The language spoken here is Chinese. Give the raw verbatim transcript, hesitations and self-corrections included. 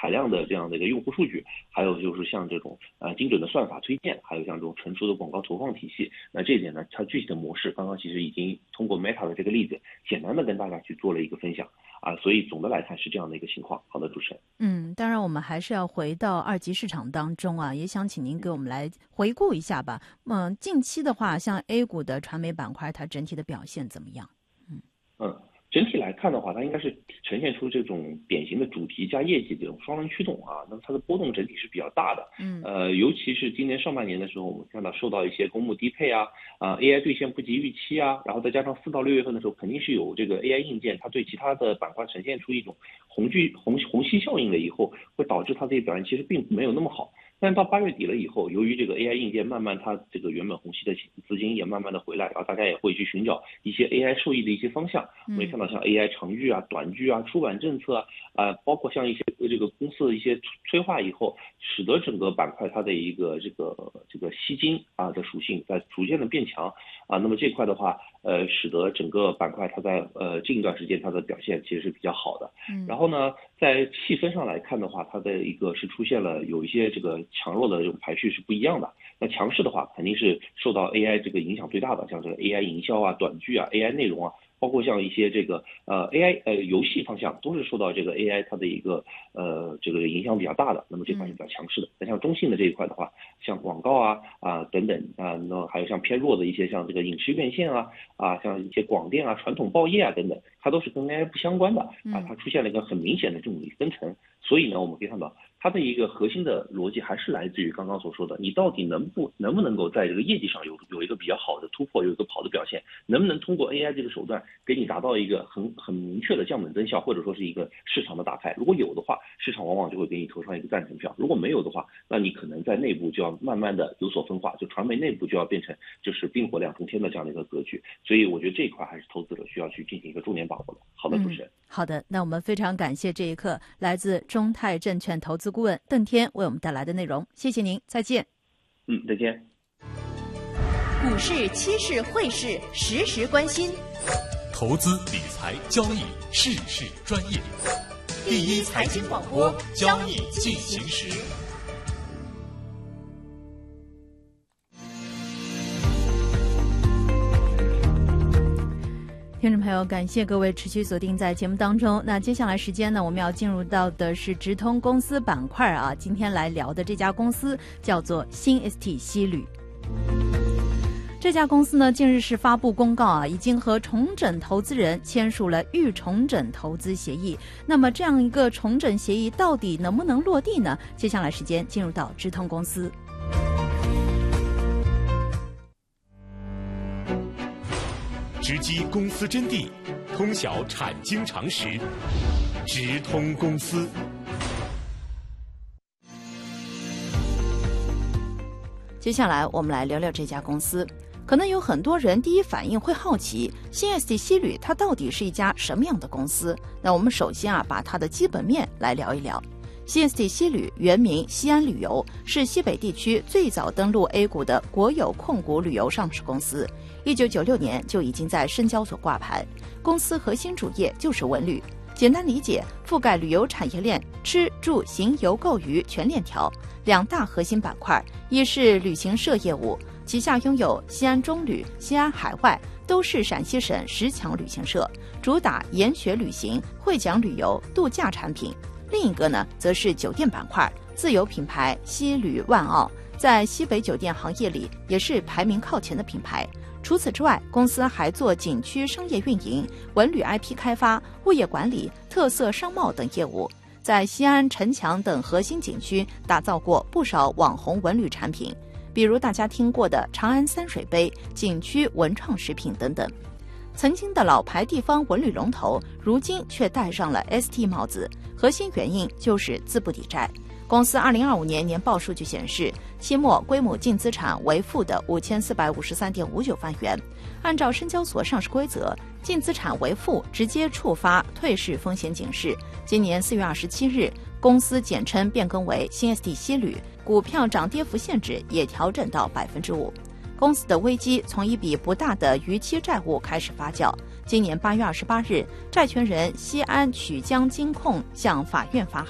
海量的这样的一个用户数据，还有就是像这种呃精准的算法推荐，还有像这种成熟的广告投放体系。那这一点呢，它具体的模式刚刚其实已经通过 Meta 的这个例子，简单的跟大家去做了一个分享啊，所以总的来看是这样的一个情况。好的，主持人。 嗯，当然我们还是要回到二级市场当中啊，也想请您给我们来回顾一下吧。嗯，近期的话，像 A 股的传媒板块，它整体的表现怎么样？嗯嗯。整体来看的话，它应该是呈现出这种典型的主题加业绩这种双轮驱动啊，那么它的波动整体是比较大的。 嗯， 呃，尤其是今年上半年的时候，我们看到受到一些公募低配啊，啊 A I 兑现不及预期啊，然后再加上四到六月份的时候，肯定是有这个 A I 硬件，它对其他的板块呈现出一种虹聚虹虹吸效应了以后，会导致它这些表现其实并没有那么好。但到八月底了以后，由于这个 A I 硬件慢慢它这个原本虹吸的资金也慢慢的回来，然后大家也会去寻找一些 A I 受益的一些方向。我们也看到像 A I 长剧啊、短剧啊、出版政策啊，呃，包括像一些这个公司的一些催化以后，使得整个板块它的一个这个这个吸金啊的属性在逐渐的变强啊。那么这块的话，呃，使得整个板块它在呃近一段时间它的表现其实是比较好的。 嗯， 然后呢，在细分上来看的话，它的一个是出现了有一些这个强弱的这种排序是不一样的。那强势的话，肯定是受到 A I 这个影响最大的，像这个 A I 营销啊、短剧啊、A I 内容啊，包括像一些这个呃 A I 呃游戏方向，都是受到这个 A I 它的一个呃这个影响比较大的。那么这块是比较强势的。那像中性的这一块的话，像广告啊啊等等啊，那还有像偏弱的一些像这个影视院线啊啊，像一些广电啊、传统报业啊等等，它都是跟 A I 不相关的啊，它出现了一个很明显的这种分层。所以呢，我们可以看到它的一个核心的逻辑还是来自于刚刚所说的，你到底能不能不能够在这个业绩上有有一个比较好的突破，有一个好的表现，能不能通过 A I 这个手段给你达到一个很很明确的降本增效，或者说是一个市场的打开。如果有的话，市场往往就会给你投上一个赞成票；如果没有的话，那你可能在内部就要慢慢的有所分化，就传媒内部就要变成就是冰火两重天的这样的一个格局。所以我觉得这一块还是投资者需要去进行一个重点把握的。好的，主持人。 嗯，好的，那我们非常感谢这一刻来自中泰证券投资顾问邓天为我们带来的内容，谢谢您，再见。 嗯，再见。 股市、期市、汇市，时时关心。 投资理财交易，事事专业。第一财经广播，交易进行时。 听众朋友，感谢各位持续锁定在节目当中。那接下来时间呢，我们要进入到的是直通公司板块啊。今天来聊的这家公司叫做新 S T 西旅。这家公司呢，近日是发布公告啊，已经和重整投资人签署了预重整投资协议。那么这样一个重整协议到底能不能落地呢？接下来时间进入到直通公司。 直击公司真谛，通晓产经常识，直通公司。 接下来我们来聊聊这家公司。可能有很多人第一反应会好奇，新 S T 西旅它到底是一家什么样的公司？那我们首先啊，把它的基本面来聊一聊。新 S T 西旅原名西安旅游，是西北地区最早登陆 A 股的国有控股旅游上市公司。一九九六年就已经在深交所挂牌，公司核心主业就是文旅。简单理解，覆盖旅游产业链吃住行游购娱全链条，两大核心板块，一是旅行社业务，旗下拥有西安中旅、西安海外，都是陕西省十强旅行社，主打研学旅行、会讲旅游、度假产品。另一个呢，则是酒店板块，自有品牌西旅万澳，在西北酒店行业里也是排名靠前的品牌。除此之外，公司还做景区商业运营、文旅 I P 开发、物业管理、特色商贸等业务，在西安、城墙等核心景区打造过不少网红文旅产品，比如大家听过的长安三水杯、景区文创食品等等。曾经的老牌地方文旅龙头，如今却戴上了 S T 帽子，核心原因就是资不抵债。公司二零二五年年报数据显示，期末归母净资产为负的五千四百五十三点五九万元。按照深交所上市规则，净资产为负直接触发退市风险警示。今年四月二十七日，公司简称变更为新 S T 西旅，股票涨跌幅限制也调整到百分之五。公司的危机从一笔不大的逾期债务开始发酵。今年八月二十八日，债权人西安曲江金控向法院发函。